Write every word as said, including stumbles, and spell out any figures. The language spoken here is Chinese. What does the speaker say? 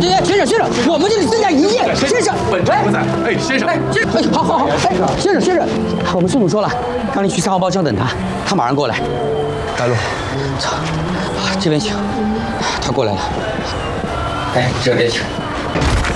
对对，先生先生，我们这里增加一夜，先生。 本站不在。哎，先生。 哎，哎，好好好，哎，先生先生，我们孙总说了，让你去三号包厢等他，他马上过来。 带路。 走，这边请。他过来了。哎，这边请。